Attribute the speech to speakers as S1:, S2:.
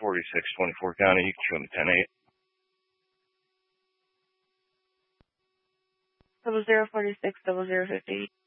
S1: 4624 County. You can show me 10-8.
S2: 0046 0050.